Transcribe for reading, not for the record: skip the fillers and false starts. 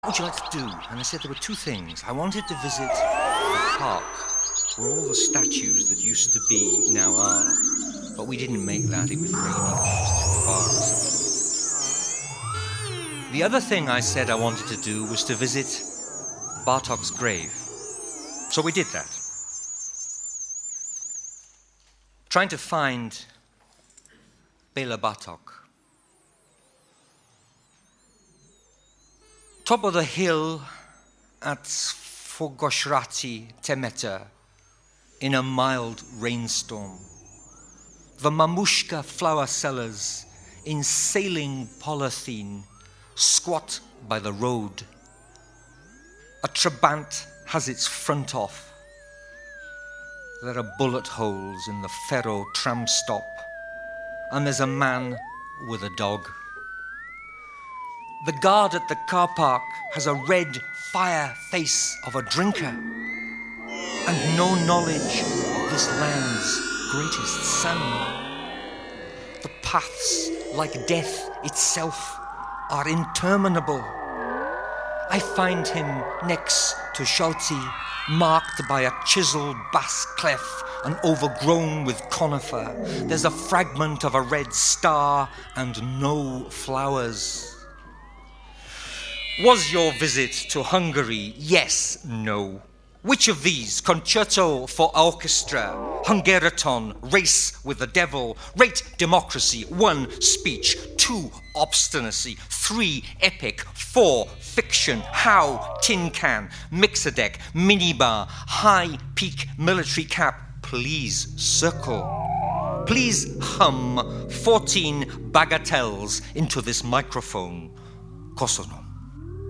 What would you like to do? And I said there were two things. I wanted to visit the park where all the statues that used to be now are. But we didn't make that. It was raining. It was too far. The other thing I said I wanted to do was to visit Bartok's grave. So we did that. Trying to find Bela Bartok. Top of the hill at Fogoshrati Temeta in a mild rainstorm. The mamushka flower sellers in sailing polythene squat by the road. A Trabant has its front off. There are bullet holes in the Ferro tram stop, and there's a man with a dog. The guard at the car park has a red fire face of a drinker and no knowledge of this land's greatest son. The paths, like death itself, are interminable. I find him next to Shalti, marked by a chiseled bass clef and overgrown with conifer. There's a fragment of a red star and no flowers. Was your visit to Hungary yes, no? Which of these? Concerto for orchestra, Hungariton, race with the devil, rate democracy, 1 speech, 2 obstinacy, 3 epic, 4 fiction, how tin can, mixer deck, minibar, high peak military cap, please circle. Please hum 14 bagatelles into this microphone. Kosono.